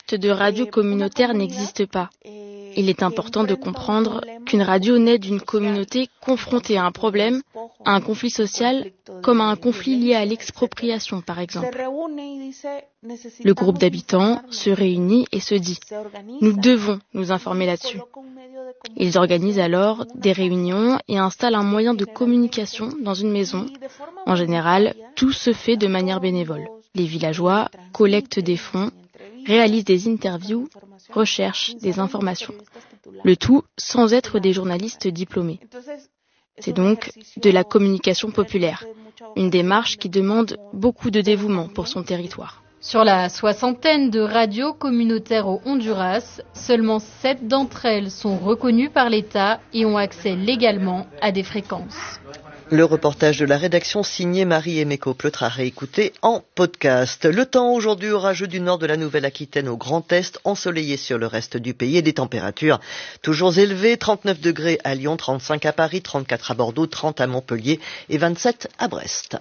concept de radio communautaire n'existe pas. Il est important de comprendre qu'une radio naît d'une communauté confrontée à un problème, à un conflit social, comme à un conflit lié à l'expropriation, par exemple. Le groupe d'habitants se réunit et se dit « Nous devons nous informer là-dessus ». Ils organisent alors des réunions et installent un moyen de communication dans une maison. En général, tout se fait de manière bénévole. Les villageois collectent des fonds, réalisent des interviews, recherchent des informations. Le tout sans être des journalistes diplômés. C'est donc de la communication populaire, une démarche qui demande beaucoup de dévouement pour son territoire. Sur la soixantaine de radios communautaires au Honduras, seulement 7 d'entre elles sont reconnues par l'État et ont accès légalement à des fréquences. Le reportage de la rédaction signé Marie-Aimée Copletre à réécouter en podcast. Le temps aujourd'hui orageux du nord de la Nouvelle-Aquitaine au Grand Est, ensoleillé sur le reste du pays et des températures toujours élevées. 39 degrés à Lyon, 35 à Paris, 34 à Bordeaux, 30 à Montpellier et 27 à Brest.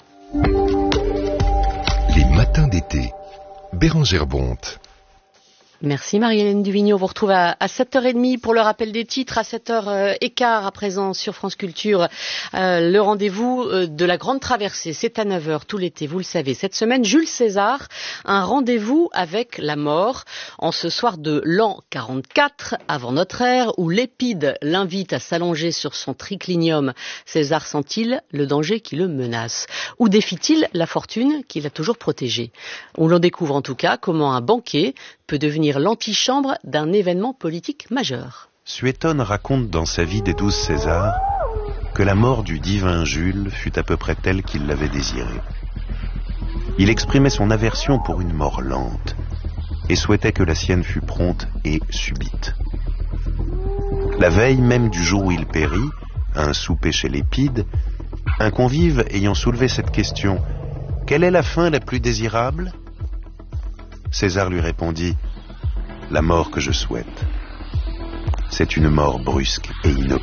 Les matins d'été. Bérangère Bonte. Merci Marie-Hélène Duvigneau. On vous retrouve à 7h30 pour le rappel des titres, à 7h15 à présent sur France Culture. Le rendez-vous de la Grande Traversée, c'est à 9h tout l'été, vous le savez. Cette semaine, Jules César, un rendez-vous avec la mort en ce soir de l'an 44 avant notre ère, où l'Épide l'invite à s'allonger sur son triclinium. César sent-il le danger qui le menace? Ou défie-t-il la fortune qu'il a toujours protégée? On l'en découvre en tout cas comment un banquet peut devenir l'antichambre d'un événement politique majeur. Suétone raconte dans sa vie des 12 Césars que la mort du divin Jules fut à peu près telle qu'il l'avait désirée. Il exprimait son aversion pour une mort lente et souhaitait que la sienne fût prompte et subite. La veille même du jour où il périt, à un souper chez l'Épide, un convive ayant soulevé cette question « Quelle est la fin la plus désirable ?» César lui répondit « La mort que je souhaite, c'est une mort brusque et inopinée. »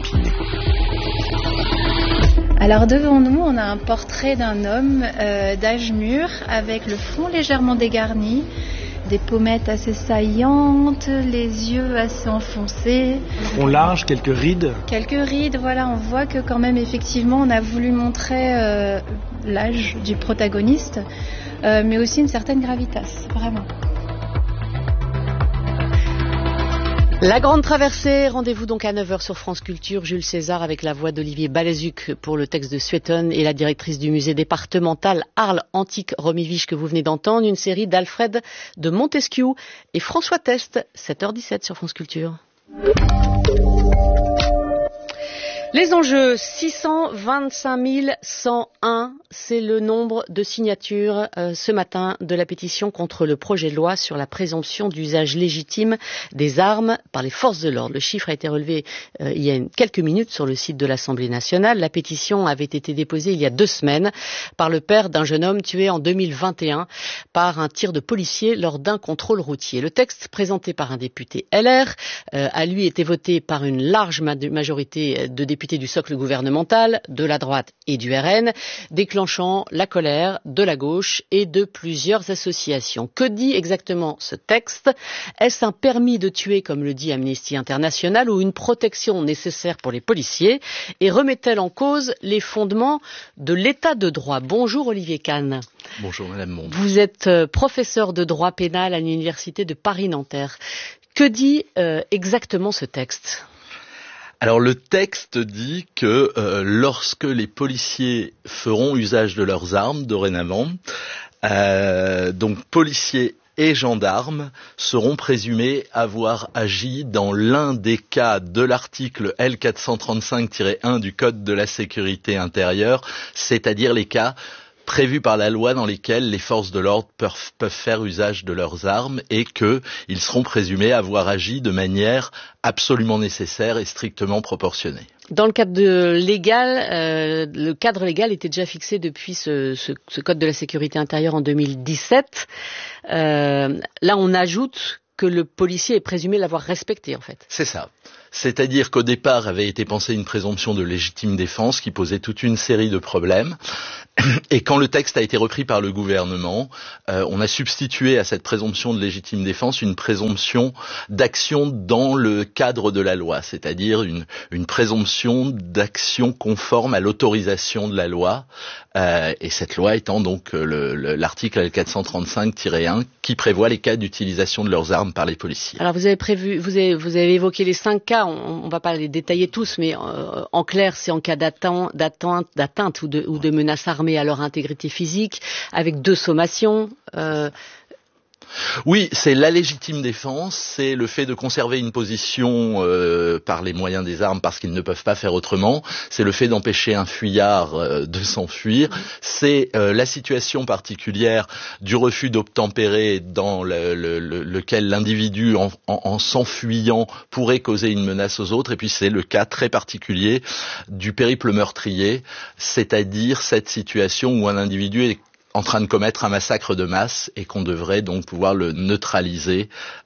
Alors devant nous, on a un portrait d'un homme d'âge mûr avec le front légèrement dégarni, des pommettes assez saillantes, les yeux assez enfoncés. Front large, quelques rides. Quelques rides, voilà, on voit que quand même effectivement on a voulu montrer l'âge du protagoniste, mais aussi une certaine gravitas, vraiment. La Grande Traversée, rendez-vous donc à 9h sur France Culture. Jules César avec la voix d'Olivier Balézuc pour le texte de Suétone et la directrice du musée départemental Arles Antique Romivich que vous venez d'entendre. Une série d'Alfred de Montesquieu et François Test, 7h17 sur France Culture. Les enjeux, 625 101, c'est le nombre de signatures ce matin de la pétition contre le projet de loi sur la présomption d'usage légitime des armes par les forces de l'ordre. Le chiffre a été relevé il y a quelques minutes sur le site de l'Assemblée nationale. La pétition avait été déposée il y a 2 semaines par le père d'un jeune homme tué en 2021 par un tir de policier lors d'un contrôle routier. Le texte présenté par un député LR a lui été voté par une large majorité de députés du socle gouvernemental, de la droite et du RN, déclenchant la colère de la gauche et de plusieurs associations. Que dit exactement ce texte? Est-ce un permis de tuer, comme le dit Amnesty International, ou une protection nécessaire pour les policiers? Et remet-elle en cause les fondements de l'état de droit? Bonjour Olivier Kahn. Bonjour Madame Monde. Vous êtes professeur de droit pénal à l'université de Paris-Nanterre. Que dit exactement ce texte? Alors le texte dit que lorsque les policiers feront usage de leurs armes dorénavant, donc policiers et gendarmes seront présumés avoir agi dans l'un des cas de l'article L435-1 du Code de la sécurité intérieure, c'est-à-dire les cas prévus par la loi dans lesquels les forces de l'ordre peuvent faire usage de leurs armes et qu'ils seront présumés avoir agi de manière absolument nécessaire et strictement proportionnée. Dans le cadre légal, le cadre légal était déjà fixé depuis ce Code de la sécurité intérieure en 2017. Là, on ajoute que le policier est présumé l'avoir respecté, en fait. C'est ça. C'est-à-dire qu'au départ avait été pensée une présomption de légitime défense qui posait toute une série de problèmes. Et quand le texte a été repris par le gouvernement, on a substitué à cette présomption de légitime défense une présomption d'action dans le cadre de la loi, c'est-à-dire une présomption d'action conforme à l'autorisation de la loi, et cette loi étant donc l'article L435-1 qui prévoit les cas d'utilisation de leurs armes par les policiers. Alors vous avez évoqué les 5 cas, on va pas les détailler tous, mais en clair, c'est en cas d'atteinte ou de menace armée à leur intégrité physique, avec 2 sommations. Oui, c'est la légitime défense, c'est le fait de conserver une position par les moyens des armes parce qu'ils ne peuvent pas faire autrement, c'est le fait d'empêcher un fuyard de s'enfuir, c'est la situation particulière du refus d'obtempérer dans lequel l'individu en s'enfuyant pourrait causer une menace aux autres, et puis c'est le cas très particulier du périple meurtrier, c'est-à-dire cette situation où un individu est en train de commettre un massacre de masse et qu'on devrait donc pouvoir le neutraliser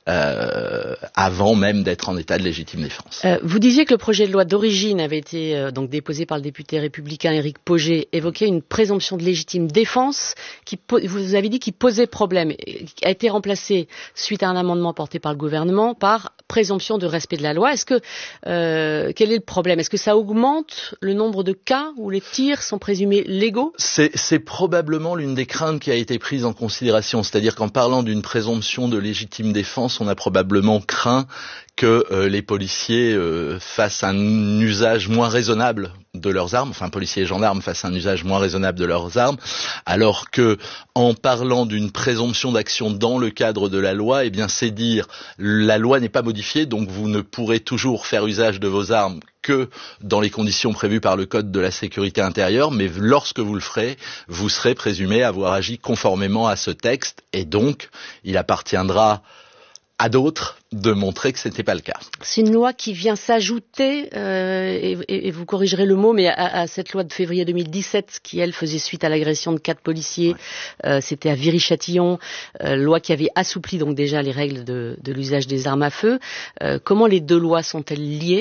avant même d'être en état de légitime défense. Vous disiez que le projet de loi d'origine avait été donc déposé par le député républicain Éric Pauget, évoquait une présomption de légitime défense qui, vous avez dit, qui posait problème, a été remplacé suite à un amendement porté par le gouvernement par présomption de respect de la loi. Est-ce que quel est le problème? Est-ce que ça augmente le nombre de cas où les tirs sont présumés légaux? C'est probablement l'une des craintes qui a été prise en considération, c'est-à-dire qu'en parlant d'une présomption de légitime défense, on a probablement craint que les policiers fassent un usage moins raisonnable de leurs armes, enfin policiers et gendarmes fassent un usage moins raisonnable de leurs armes, alors que en parlant d'une présomption d'action dans le cadre de la loi, eh bien c'est dire la loi n'est pas modifiée, donc vous ne pourrez toujours faire usage de vos armes que dans les conditions prévues par le Code de la sécurité intérieure, mais lorsque vous le ferez, vous serez présumé avoir agi conformément à ce texte, et donc il appartiendra à d'autres de montrer que ce n'était pas le cas. C'est une loi qui vient s'ajouter, et vous corrigerez le mot, mais à cette loi de février 2017 qui, elle, faisait suite à l'agression de 4 policiers. Ouais. C'était à Viry-Châtillon, loi qui avait assoupli donc déjà les règles de l'usage des armes à feu. Comment les 2 lois sont-elles liées ?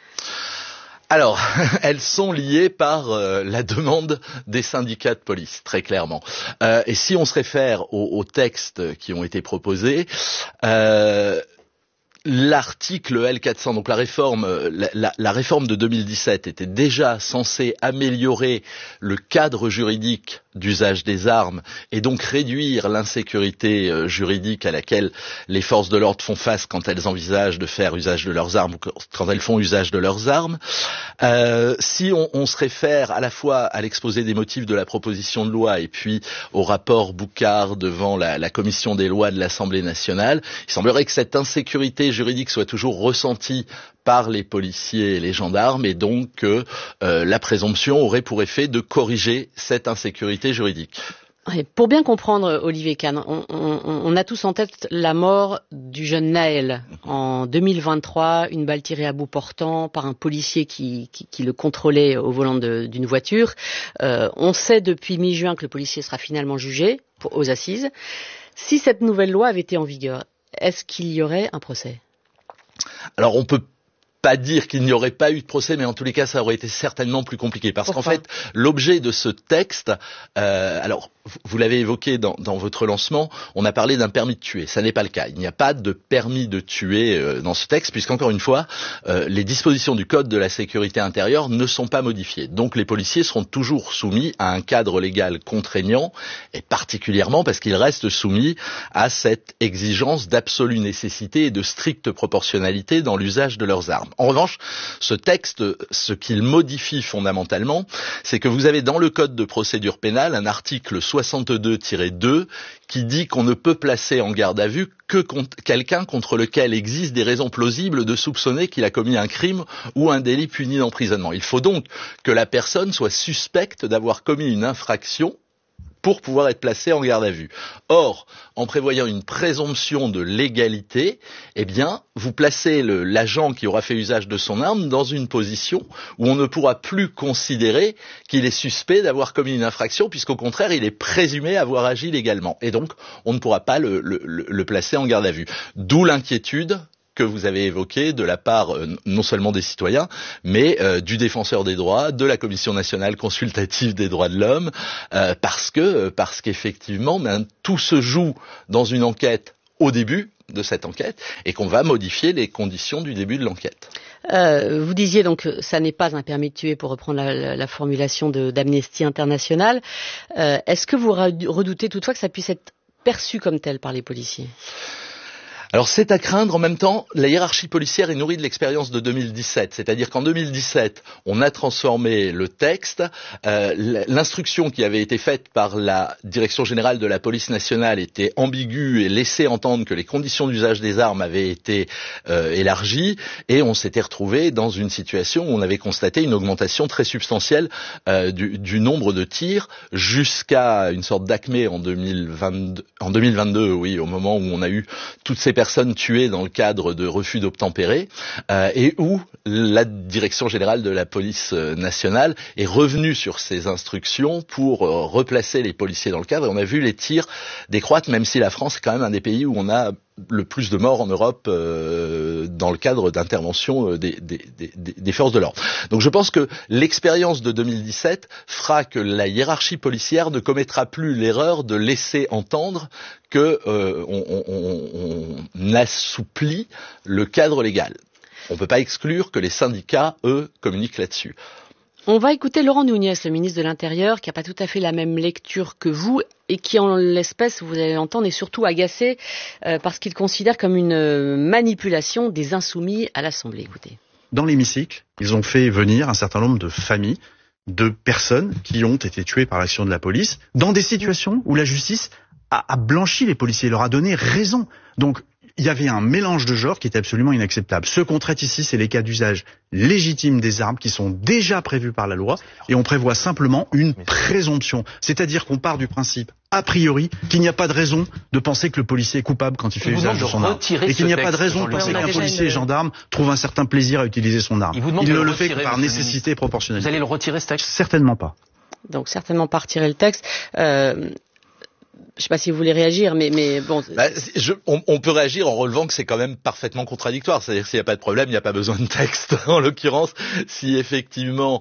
Alors, elles sont liées par la demande des syndicats de police, très clairement. Et si on se réfère aux textes qui ont été proposés, l'article L400, donc la réforme de 2017 était déjà censée améliorer le cadre juridique d'usage des armes et donc réduire l'insécurité juridique à laquelle les forces de l'ordre font face quand elles envisagent de faire usage de leurs armes ou quand elles font usage de leurs armes. Si on se réfère à la fois à l'exposé des motifs de la proposition de loi et puis au rapport Boucard devant la commission des lois de l'Assemblée nationale, il semblerait que cette insécurité juridique soit toujours ressentie par les policiers et les gendarmes, et donc que la présomption aurait pour effet de corriger cette insécurité juridique. Pour bien comprendre, Olivier Kahn, on a tous en tête la mort du jeune Naël en 2023, une balle tirée à bout portant par un policier qui le contrôlait au volant d'une voiture. On sait depuis mi-juin que le policier sera finalement jugé aux assises. Si cette nouvelle loi avait été en vigueur, est-ce qu'il y aurait un procès ? Alors on peut pas dire qu'il n'y aurait pas eu de procès, mais en tous les cas ça aurait été certainement plus compliqué, parce qu'en fait l'objet de ce texte, alors vous l'avez évoqué dans votre lancement, on a parlé d'un permis de tuer, ça n'est pas le cas, il n'y a pas de permis de tuer dans ce texte, puisqu'encore une fois les dispositions du Code de la sécurité intérieure ne sont pas modifiées, donc les policiers seront toujours soumis à un cadre légal contraignant, et particulièrement parce qu'ils restent soumis à cette exigence d'absolue nécessité et de stricte proportionnalité dans l'usage de leurs armes. En revanche, ce texte, ce qu'il modifie fondamentalement, c'est que vous avez dans le Code de procédure pénale un article 62-2 qui dit qu'on ne peut placer en garde à vue que quelqu'un contre lequel existent des raisons plausibles de soupçonner qu'il a commis un crime ou un délit puni d'emprisonnement. Il faut donc que la personne soit suspecte d'avoir commis une infraction pour pouvoir être placé en garde à vue. Or, en prévoyant une présomption de légalité, eh bien, vous placez l'agent qui aura fait usage de son arme dans une position où on ne pourra plus considérer qu'il est suspect d'avoir commis une infraction, puisqu'au contraire, il est présumé avoir agi légalement. Et donc, on ne pourra pas le placer en garde à vue. D'où l'inquiétude que vous avez évoquées de la part non seulement des citoyens, mais du défenseur des droits, de la Commission nationale consultative des droits de l'homme, parce qu'effectivement, tout se joue dans une enquête au début de cette enquête et qu'on va modifier les conditions du début de l'enquête. Vous disiez donc que ça n'est pas un permis de tuer, pour reprendre la formulation d'Amnesty International. Est-ce que vous redoutez toutefois que ça puisse être perçu comme tel par les policiers ? Alors c'est à craindre. En même temps, la hiérarchie policière est nourrie de l'expérience de 2017. C'est-à-dire qu'en 2017, on a transformé le texte. L'instruction qui avait été faite par la Direction générale de la police nationale était ambiguë et laissait entendre que les conditions d'usage des armes avaient été élargies. Et on s'était retrouvé dans une situation où on avait constaté une augmentation très substantielle du nombre de tirs jusqu'à une sorte d'acmé en 2022, oui, au moment où on a eu toutes ces personnes tuées dans le cadre de refus d'obtempérer, et où la Direction générale de la police nationale est revenue sur ces instructions pour replacer les policiers dans le cadre. Et on a vu les tirs décroître, même si la France est quand même un des pays où on a le plus de morts en Europe dans le cadre d'interventions des forces de l'ordre. Donc je pense que l'expérience de 2017 fera que la hiérarchie policière ne commettra plus l'erreur de laisser entendre que on assouplit le cadre légal. On ne peut pas exclure que les syndicats, eux, communiquent là-dessus. On va écouter Laurent Nunez, le ministre de l'Intérieur, qui n'a pas tout à fait la même lecture que vous et qui, en l'espèce, vous allez l'entendre, est surtout agacé parce qu'il considère comme une manipulation des insoumis à l'Assemblée. Écoutez. Dans l'hémicycle, ils ont fait venir un certain nombre de familles, de personnes qui ont été tuées par l'action de la police, dans des situations où la justice a blanchi les policiers, leur a donné raison. Donc, il y avait un mélange de genres qui était absolument inacceptable. Ce qu'on traite ici, c'est les cas d'usage légitime des armes qui sont déjà prévus par la loi et on prévoit simplement une présomption. C'est-à-dire qu'on part du principe, a priori, qu'il n'y a pas de raison de penser que le policier est coupable quand il fait usage de son arme. Et qu'il n'y a pas de raison de penser qu'un policier et gendarme trouve un certain plaisir à utiliser son arme. Il ne le fait que par nécessité et proportionnalité. Vous allez le retirer, ce texte ? Certainement pas. Donc certainement pas retirer le texte. Je ne sais pas si vous voulez réagir, mais bon. On peut réagir en relevant que c'est quand même parfaitement contradictoire. C'est-à-dire s'il n'y a pas de problème, il n'y a pas besoin de texte. En l'occurrence, si effectivement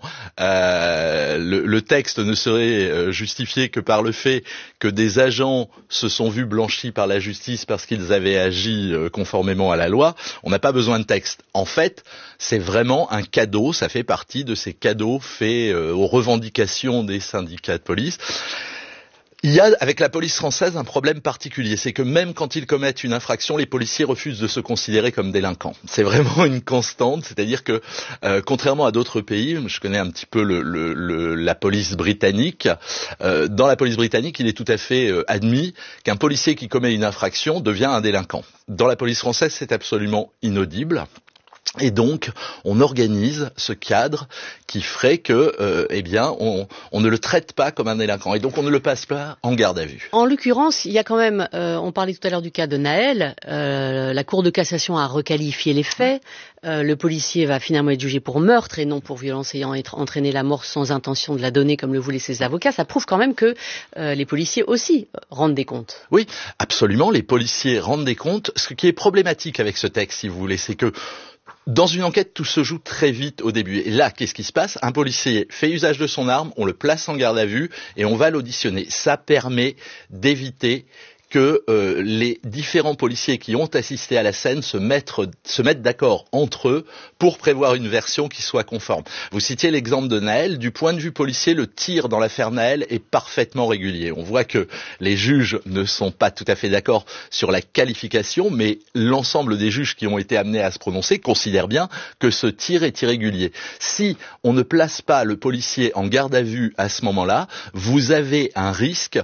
le texte ne serait justifié que par le fait que des agents se sont vus blanchis par la justice parce qu'ils avaient agi conformément à la loi, on n'a pas besoin de texte. En fait, c'est vraiment un cadeau. Ça fait partie de ces cadeaux faits aux revendications des syndicats de police. Il y a, avec la police française, un problème particulier. C'est que même quand ils commettent une infraction, les policiers refusent de se considérer comme délinquants. C'est vraiment une constante. C'est-à-dire que, contrairement à d'autres pays, je connais un petit peu la police britannique. Dans la police britannique, il est tout à fait admis qu'un policier qui commet une infraction devient un délinquant. Dans la police française, c'est absolument inaudible. Et donc, on organise ce cadre qui ferait que, on ne le traite pas comme un délinquant. Et donc, on ne le passe pas en garde à vue. En l'occurrence, il y a quand même, on parlait tout à l'heure du cas de Naël, la Cour de cassation a requalifié les faits. Le policier va finalement être jugé pour meurtre et non pour violence ayant entraîné la mort sans intention de la donner, comme le voulaient ses avocats. Ça prouve quand même que les policiers aussi rendent des comptes. Oui, absolument. Les policiers rendent des comptes. Ce qui est problématique avec ce texte, si vous voulez, c'est que dans une enquête, tout se joue très vite au début. Et là, qu'est-ce qui se passe ? Un policier fait usage de son arme, on le place en garde à vue et on va l'auditionner. Ça permet d'éviter que les différents policiers qui ont assisté à la scène se mettent d'accord entre eux pour prévoir une version qui soit conforme. Vous citiez l'exemple de Naël. Du point de vue policier, le tir dans l'affaire Naël est parfaitement régulier. On voit que les juges ne sont pas tout à fait d'accord sur la qualification, mais l'ensemble des juges qui ont été amenés à se prononcer considèrent bien que ce tir est irrégulier. Si on ne place pas le policier en garde à vue à ce moment-là, vous avez un risque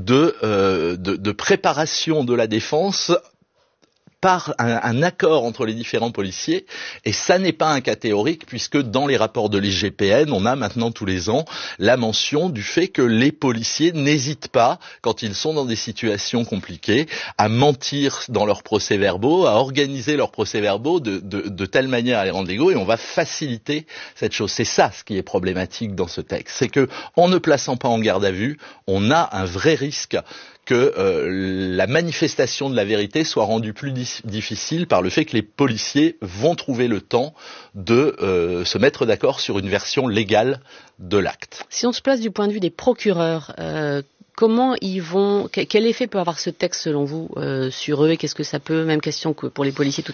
de préparation de la défense par un accord entre les différents policiers, et ça n'est pas un cas théorique puisque dans les rapports de l'IGPN, on a maintenant tous les ans la mention du fait que les policiers n'hésitent pas, quand ils sont dans des situations compliquées, à mentir dans leurs procès-verbaux, à organiser leurs procès-verbaux de telle manière à les rendre légaux, et on va faciliter cette chose. C'est ça ce qui est problématique dans ce texte, c'est que en ne plaçant pas en garde à vue, on a un vrai risque que la manifestation de la vérité soit rendue plus difficile par le fait que les policiers vont trouver le temps de se mettre d'accord sur une version légale de l'acte. Si on se place du point de vue des procureurs, quel effet peut avoir ce texte selon vous sur eux et qu'est-ce que ça peut, même question que pour les policiers tout